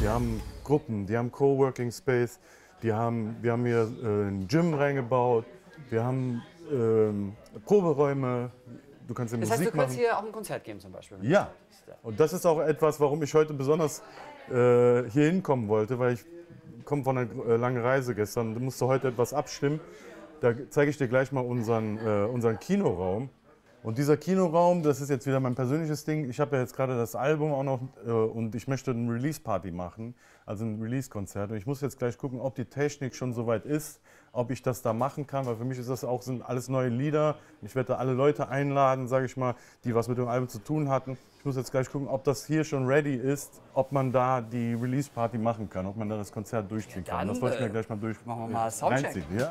Die haben Gruppen, die haben Coworking Space, wir haben hier ein Gym reingebaut, wir haben Proberäume, du kannst hier Das Musik heißt, du könntest machen. hier auch ein Konzert geben zum Beispiel? Ja, und das ist auch etwas, warum ich heute besonders hier hinkommen wollte, weil ich komme von einer langen Reise gestern und musste heute etwas abstimmen. Da zeige ich dir gleich mal unseren Kinoraum. Und dieser Kinoraum, das ist jetzt wieder mein persönliches Ding. Ich habe ja jetzt gerade das Album auch noch und ich möchte eine Release-Party machen, also ein Release-Konzert. Und ich muss jetzt gleich gucken, ob die Technik schon soweit ist, ob ich das da machen kann, weil für mich ist das auch, sind alles neue Lieder. Ich werde da alle Leute einladen, sage ich mal, die was mit dem Album zu tun hatten. Ich muss jetzt gleich gucken, ob das hier schon ready ist, ob man da die Release-Party machen kann, ob man da das Konzert durchziehen kann. Das wollte ich mir gleich mal machen wir mal Soundcheck. reinziehen. Ja.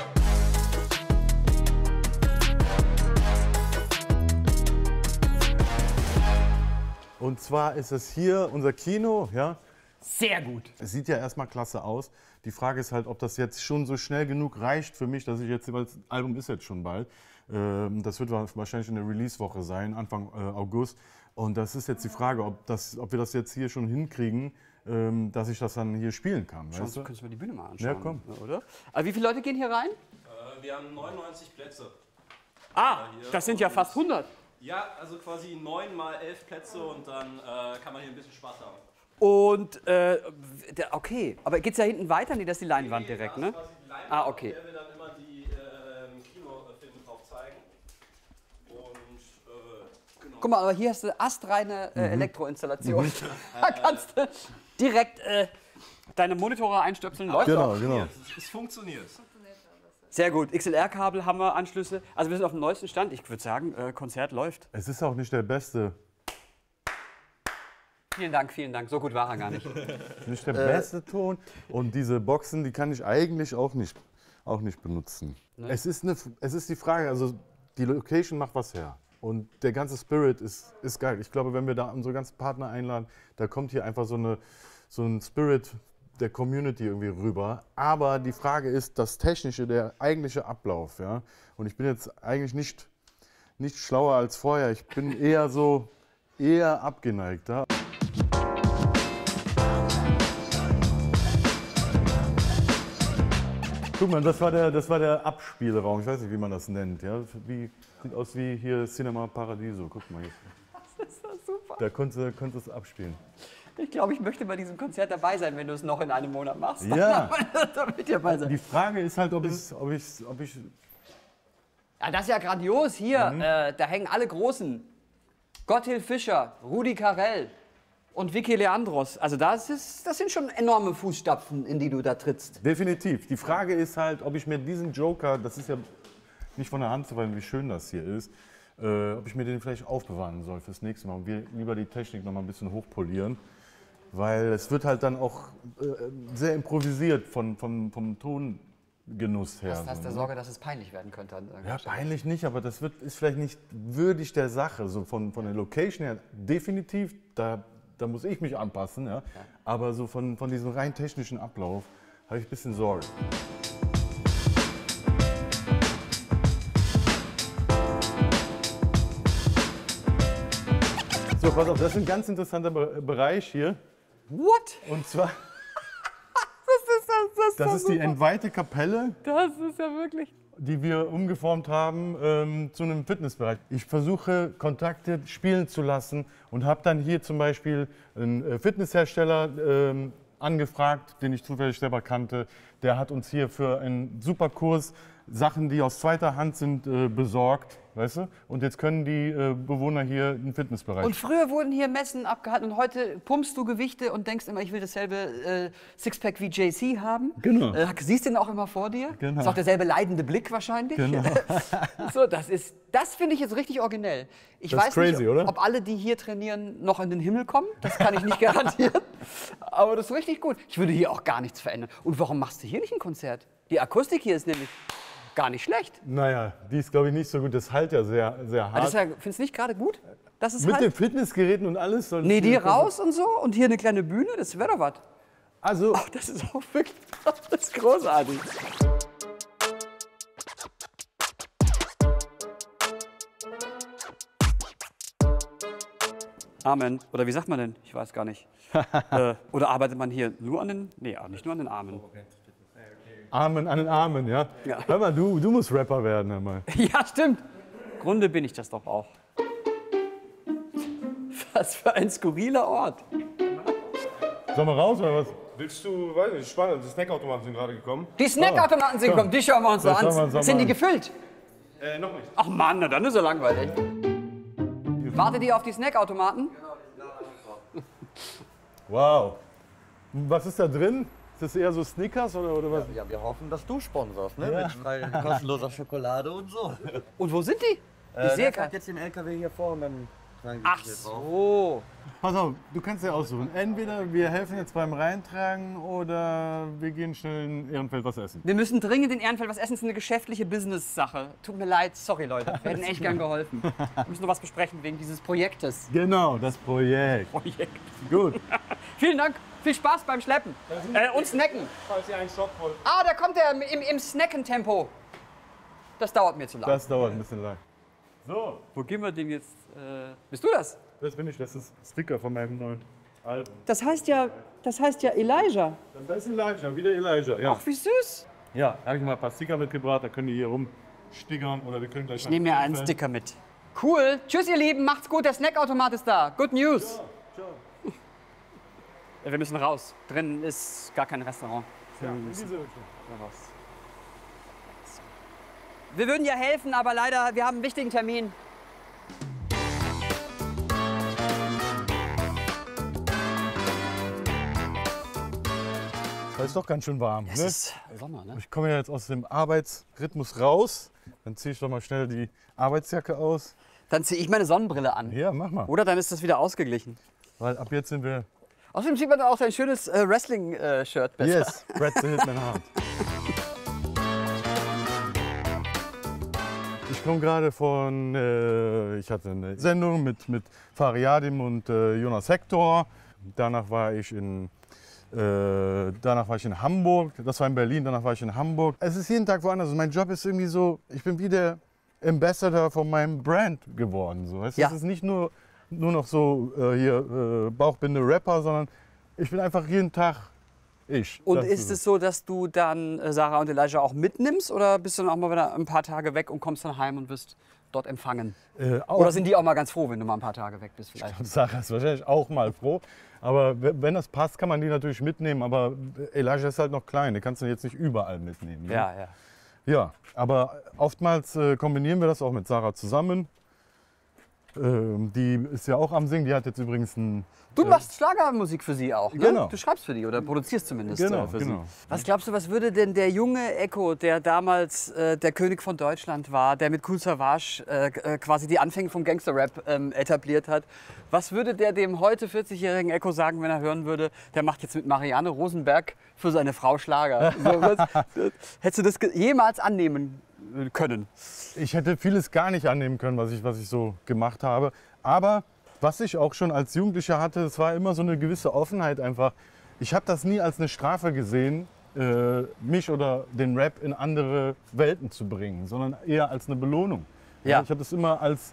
Und zwar ist es hier unser Kino, ja. Sehr gut. Es sieht ja erstmal klasse aus. Die Frage ist halt, ob das jetzt schon so schnell genug reicht für mich, dass ich jetzt, weil das Album ist jetzt schon bald, das wird wahrscheinlich in der Release-Woche sein, Anfang August. Und das ist jetzt die Frage, ob wir das jetzt hier schon hinkriegen, dass ich das dann hier spielen kann. Sonst können wir die Bühne mal anschauen. Ja, komm. Oder? Also wie viele Leute gehen hier rein? Wir haben 99 Plätze. Ah, das sind ja fast 100. Ja, also quasi 9 mal 11 Plätze und dann kann man hier ein bisschen Spaß haben. Und, okay, aber geht's da hinten weiter? Nee, das ist die Leinwand direkt, ne? Ah, okay. Der wir dann immer die Kinofilme drauf zeigen. Und, genau. Guck mal, aber hier hast du astreine Elektroinstallation. Da kannst du direkt deine Monitore einstöpseln. Läuft Genau, doch. genau. Es funktioniert. Sehr gut. XLR-Kabel haben wir, Anschlüsse. Also wir sind auf dem neuesten Stand. Ich würde sagen, Konzert läuft. Es ist auch nicht der beste. Vielen Dank, vielen Dank. So gut war er gar nicht. Nicht der beste Ton. Und diese Boxen, die kann ich eigentlich auch nicht benutzen. Ne? Es ist die Frage, also die Location macht was her. Und der ganze Spirit ist geil. Ich glaube, wenn wir da unsere ganzen Partner einladen, da kommt hier einfach so ein Spirit der Community irgendwie rüber. Aber die Frage ist, das Technische, der eigentliche Ablauf. Ja? Und ich bin jetzt eigentlich nicht schlauer als vorher. Ich bin eher abgeneigter. Guck mal, das war der Abspielraum. Ich weiß nicht, wie man das nennt. Ja? Sieht aus wie hier Cinema Paradiso. Guck mal hier. Das ist doch super. Da konntest du abspielen. Ich glaube, ich möchte bei diesem Konzert dabei sein, wenn du es noch in einem Monat machst. Ja. Damit ihr dabei seid. Die Frage ist halt, ob ich Ja, das ist ja grandios. Hier, da hängen alle Großen. Gotthilf Fischer, Rudi Carrell und Vicky Leandros. Also das sind schon enorme Fußstapfen, in die du da trittst. definitiv. Die Frage ist halt, ob ich mir diesen Joker, das ist ja nicht von der Hand zu weisen, wie schön das hier ist, ob ich mir den vielleicht aufbewahren soll fürs nächste Mal und wir lieber die Technik noch mal ein bisschen hochpolieren. Weil es wird halt dann auch sehr improvisiert vom Tongenuss her. Hast du Sorge, dass es peinlich werden könnte? An irgendeiner Ja, Stelle? peinlich nicht, aber das ist vielleicht nicht würdig der Sache. So von der Location her definitiv, da muss ich mich anpassen. Ja? Aber so von diesem rein technischen Ablauf habe ich ein bisschen Sorge. So, pass auf, das ist ein ganz interessanter Bereich hier. What? Und zwar, Das das ist die entweihte Kapelle, Das ist ja wirklich... die wir umgeformt haben zu einem Fitnessbereich. Ich versuche, Kontakte spielen zu lassen und habe dann hier zum Beispiel einen Fitnesshersteller angefragt, den ich zufällig selber kannte. Der hat uns hier für einen super Kurs Sachen, die aus zweiter Hand sind, besorgt. Weißt du? Und jetzt können die Bewohner hier einen Fitnessbereich. Und früher wurden hier Messen abgehalten und heute pumpst du Gewichte und denkst immer, ich will dasselbe Sixpack wie JC haben. Genau. Siehst den auch immer vor dir. Genau. Ist auch derselbe leidende Blick wahrscheinlich. Genau. So, das finde ich jetzt richtig originell. Ich Das ist weiß crazy, nicht, oder? ob alle, die hier trainieren, noch in den Himmel kommen. Das kann ich nicht garantieren. Aber das ist richtig gut. Ich würde hier auch gar nichts verändern. Und warum machst du hier nicht ein Konzert? Die Akustik hier ist nämlich gar nicht schlecht. Naja, die ist, glaube ich, nicht so gut. Das halt ja sehr, sehr Aber hart. das findest du nicht gerade gut? Das ist Mit halt. den Fitnessgeräten und alles. soll Nee, es die hier- raus und so und hier eine kleine Bühne, das wäre doch was. Also, Ach, das ist auch wirklich, das ist großartig. Amen. Oder wie sagt man denn? Ich weiß gar nicht. Oder arbeitet man hier nur an den... Nee, nicht nur an den Armen. Armen an den Armen, ja? Ja. Hör mal, du musst Rapper werden, hör mal. Ja, stimmt. Im Grunde bin ich das doch auch. Was für ein skurriler Ort. Sollen wir raus oder was? Willst du, weiß nicht, spannend, die Snackautomaten sind gerade gekommen. Die Snackautomaten sind gekommen, die schauen wir uns so Das schauen wir an. uns doch Sind mal die an. gefüllt? Noch nicht. Ach Mann, na dann ist er langweilig. Wartet ihr auf die Snackautomaten? Wow. Was ist da drin? Ist das eher so Snickers oder was? Ja, wir hoffen, dass du sponsorst, ne? Mit kostenloser Schokolade und so. Und wo sind die? Ich sehe Der keinen. fährt jetzt den LKW hier vor und dann tragen die Ach hier drauf. so. Pass auf, du kannst dir aussuchen. Entweder wir helfen jetzt beim Reintragen oder wir gehen schnell in Ehrenfeld was essen. Wir müssen dringend in Ehrenfeld was essen. Es ist eine geschäftliche Business-Sache. Tut mir leid, sorry Leute. Wir hätten echt gern geholfen. Wir müssen noch was besprechen wegen dieses Projektes. Genau, das Projekt. Gut. Vielen Dank. Viel Spaß beim Schleppen. Und Snacken. Falls ihr einen Shop wollt. Ah, da kommt er im Snacken-Tempo. Das dauert mir zu lang. Das dauert ein bisschen lang. So, Wo gehen wir denn jetzt? Bist du das? das bin ich. Das ist Sticker von meinem neuen Album. Das heißt ja Elijah. Das ist Elijah, wieder Elijah. Ja, Ach, wie süß. ja habe ich mal ein paar Sticker mitgebracht. Da können die hier rumstickern oder wir können gleich. Ich nehme mir einen Sticker mit. Cool. Tschüss, ihr Lieben. Macht's gut. Der Snackautomat ist da. Good News. Ja, wir müssen raus. Drinnen ist gar kein Restaurant. Ja, in diese Richtung. Wir würden ja helfen, aber leider, wir haben einen wichtigen Termin. Das ist doch ganz schön warm. Es Ne? ist Sommer, ne? Ich komme ja jetzt aus dem Arbeitsrhythmus raus. Dann ziehe ich doch mal schnell die Arbeitsjacke aus. Dann ziehe ich meine Sonnenbrille an. Ja, mach mal. Oder dann ist das wieder ausgeglichen. Weil ab jetzt sind wir. Außerdem sieht man auch ein schönes Wrestling-Shirt besser. Yes, Brad the Hitman Hart. Ich komme gerade von, ich hatte eine Sendung mit Fariadim und Jonas Hector. Danach war ich in Hamburg. Das war in Berlin, danach war ich in Hamburg. Es ist jeden Tag woanders. Mein Job ist irgendwie so, ich bin wie der Ambassador von meinem Brand geworden. So. Es Ja. ist nicht nur noch so Bauchbinde Rapper, sondern ich bin einfach jeden Tag ich. Und Das ist es so, dass du dann Sarah und Elijah auch mitnimmst oder bist du dann auch mal wieder ein paar Tage weg und kommst dann heim und wirst dort empfangen? Oder sind die auch mal ganz froh, wenn du mal ein paar Tage weg bist vielleicht? Sarah ist wahrscheinlich auch mal froh. Aber wenn das passt, kann man die natürlich mitnehmen. Aber Elijah ist halt noch klein, den kannst du jetzt nicht überall mitnehmen. Ne? Ja, ja. Ja, aber oftmals kombinieren wir das auch mit Sarah zusammen. Die ist ja auch am Singen. Die hat jetzt übrigens ein. Du machst Schlagermusik für sie auch, ne? Genau. Du schreibst für die oder produzierst zumindest für sie. Genau. Was glaubst du, was würde denn der junge Echo, der damals der König von Deutschland war, der mit Kool Savas quasi die Anfänge vom Gangster-Rap etabliert hat, was würde der dem heute 40-jährigen Echo sagen, wenn er hören würde, der macht jetzt mit Marianne Rosenberg für seine Frau Schlager? So, hättest du das jemals annehmen können? Ich hätte vieles gar nicht annehmen können, was ich so gemacht habe. Aber was ich auch schon als Jugendlicher hatte, es war immer so eine gewisse Offenheit einfach. Ich habe das nie als eine Strafe gesehen, mich oder den Rap in andere Welten zu bringen, sondern eher als eine Belohnung. Ja. Ich habe das immer als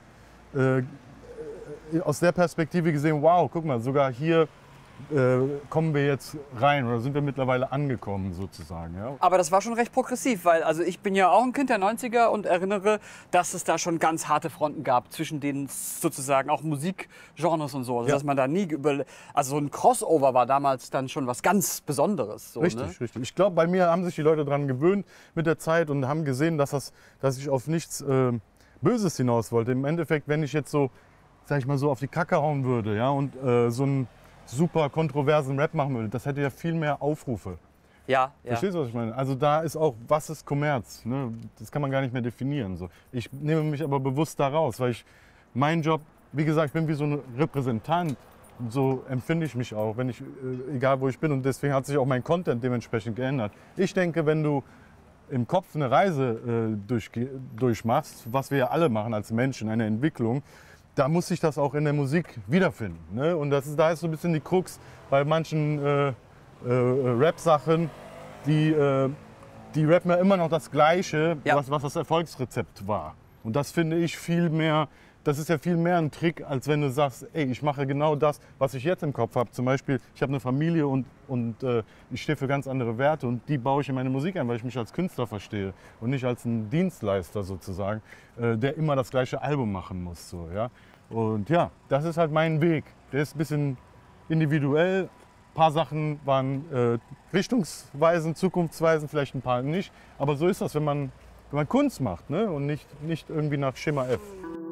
aus der Perspektive gesehen, wow, guck mal, sogar hier kommen wir jetzt rein oder sind wir mittlerweile angekommen sozusagen. Ja? Aber das war schon recht progressiv, weil also ich bin ja auch ein Kind der 90er und erinnere, dass es da schon ganz harte Fronten gab zwischen den sozusagen auch Musikgenres und so. Also Ja. dass man da nie also so ein Crossover war damals dann schon was ganz Besonderes. So, Richtig, ne? richtig. Ich glaube, bei mir haben sich die Leute daran gewöhnt mit der Zeit und haben gesehen, dass ich auf nichts Böses hinaus wollte. Im Endeffekt, wenn ich jetzt so, sag ich mal, so auf die Kacke hauen würde, ja, und so einen super kontroversen Rap machen würde, das hätte ja viel mehr Aufrufe. Ja, ja. Verstehst du, was ich meine? Also da ist auch, was ist Kommerz? Ne? Das kann man gar nicht mehr definieren. So. Ich nehme mich aber bewusst da raus, weil mein Job, wie gesagt, ich bin wie so ein Repräsentant. So empfinde ich mich auch, wenn ich, egal wo ich bin. Und deswegen hat sich auch mein Content dementsprechend geändert. Ich denke, wenn du im Kopf eine Reise durchmachst, was wir ja alle machen als Menschen, eine Entwicklung, da muss sich das auch in der Musik wiederfinden. Ne? Und da ist so ein bisschen die Krux bei manchen Rap-Sachen, die rappen ja immer noch das Gleiche, Ja. was das Erfolgsrezept war. Und das finde ich viel mehr das ist ja viel mehr ein Trick, als wenn du sagst, ey, ich mache genau das, was ich jetzt im Kopf habe. Zum Beispiel, ich habe eine Familie und ich stehe für ganz andere Werte und die baue ich in meine Musik ein, weil ich mich als Künstler verstehe und nicht als ein Dienstleister sozusagen, der immer das gleiche Album machen muss. So, ja? Und ja, das ist halt mein Weg. Der ist ein bisschen individuell. Ein paar Sachen waren richtungsweisend, zukunftsweisend, vielleicht ein paar nicht. Aber so ist das, wenn man Kunst macht, ne? Und nicht irgendwie nach Schema F.